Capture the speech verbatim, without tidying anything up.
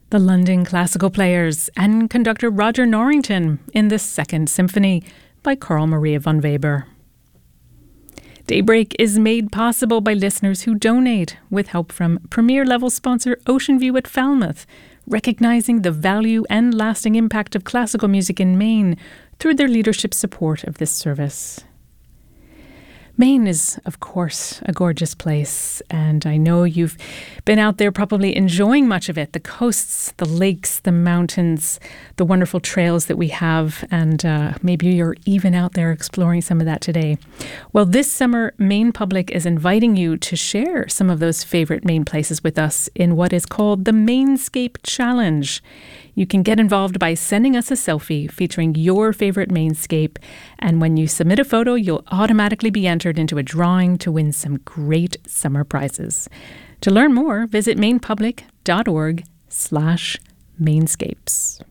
The London Classical Players and conductor Roger Norrington in the Second Symphony by Carl Maria von Weber. Daybreak is made possible by listeners who donate, with help from premier level sponsor Ocean View at Falmouth, recognising the value and lasting impact of classical music in Maine through their leadership support of this service. Maine is, of course, a gorgeous place, and I know you've been out there probably enjoying much of it. The coasts, the lakes, the mountains, the wonderful trails that we have, and uh, maybe you're even out there exploring some of that today. Well, this summer, Maine Public is inviting you to share some of those favourite Maine places with us in what is called the Mainscape Challenge. You can get involved by sending us a selfie featuring your favourite Mainscape, and when you submit a photo, you'll automatically be entered into a drawing to win some great summer prizes. To learn more, visit mainpublic.org slash mainscapes.